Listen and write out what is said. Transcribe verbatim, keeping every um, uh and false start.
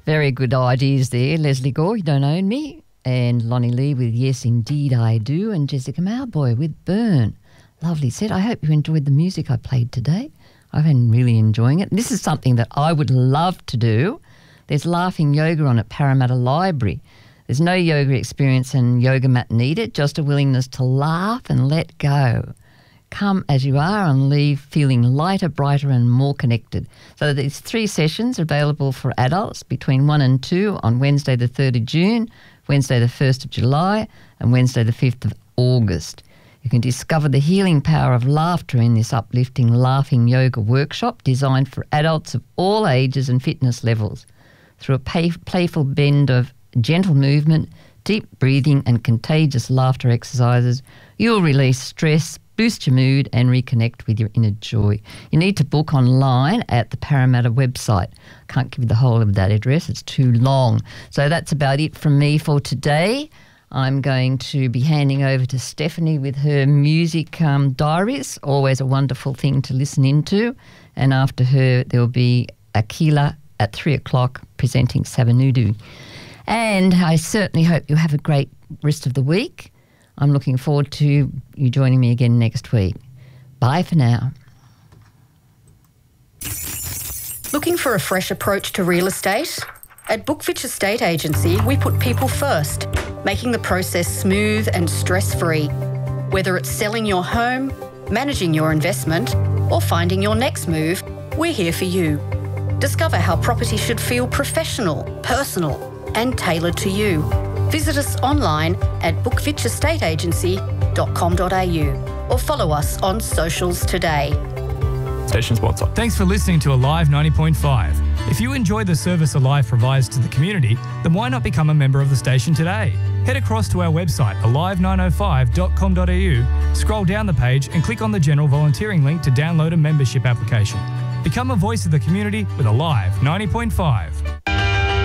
Very good ideas there. Leslie Gore, You Don't Own Me, and Lonnie Lee with Yes Indeed I Do, and Jessica Mauboy with Burn. Lovely set. I hope you enjoyed the music I played today. I've been really enjoying it. This is something that I would love to do. There's laughing yoga on at Parramatta Library. There's no yoga experience and yoga mat needed, just a willingness to laugh and let go. Come as you are and leave feeling lighter, brighter and more connected. So these three sessions are available for adults between one and two on Wednesday the third of June, Wednesday the first of July and Wednesday the fifth of August. You can discover the healing power of laughter in this uplifting laughing yoga workshop designed for adults of all ages and fitness levels. Through a pay- playful blend of gentle movement, deep breathing and contagious laughter exercises, you'll release stress, boost your mood and reconnect with your inner joy. You need to book online at the Parramatta website. Can't give you the whole of that address, it's too long. So that's about it from me for today. I'm going to be handing over to Stephanie with her music um, diaries, always a wonderful thing to listen into. And after her, there'll be Akila at three o'clock presenting Sabanudu. And I certainly hope you have a great rest of the week. I'm looking forward to you joining me again next week. Bye for now. Looking for a fresh approach to real estate? At Bookfitch Estate Agency, we put people first, making the process smooth and stress-free. Whether it's selling your home, managing your investment, or finding your next move, we're here for you. Discover how property should feel professional, personal, and tailored to you. Visit us online at bookfitch estate agency dot com dot a u or follow us on socials today. Station sponsor. Thanks for listening to Alive ninety point five. If you enjoy the service Alive provides to the community, then why not become a member of the station today? Head across to our website alive nine oh five dot com dot a u, scroll down the page and click on the general volunteering link to download a membership application. Become a voice of the community with Alive ninety point five.